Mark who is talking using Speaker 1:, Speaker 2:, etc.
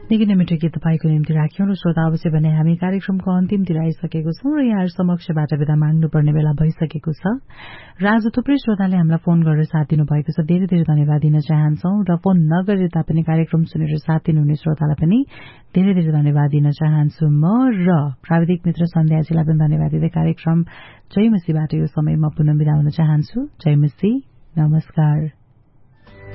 Speaker 1: निकै नै मिठो गीत तपाईँको निम्ति राख्यौं र श्रोता अवश्य भने हामी कार्यक्रमको अन्तिमतिर आइसकेको छौं र यहाँ समक्षबाट बिदा माग्नुपर्ने बेला भइसकेको छ र आज थुप्रै श्रोताले हामीलाई फोन गरेर साथ दिनुभएको छ। धेरै धेरै धन्यवाद दिन चाहन्छौं र फोन नगरे तापनि कार्यक्रम सुनेर साथ दिनुहुने श्रोतालाई पनि धेरै धेरै धन्यवाद दिन चाहन्छु म र प्राविधिक मित्र सन्ध्याजीलाई पनि धन्यवाद दिँदै कार्यक्रम जयमसीबाट यो समय म पुनः बिदा हुन चाहन्छु। जयमसी, नमस्कार।